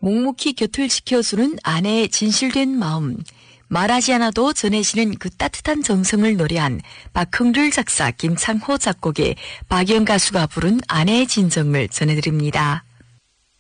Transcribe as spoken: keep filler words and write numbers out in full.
묵묵히 곁을 지켜주는 아내의 진실된 마음, 말하지 않아도 전해지는 그 따뜻한 정성을 노래한 박흥률 작사, 김창호 작곡의 박영 가수가 부른 아내의 진정을 전해드립니다.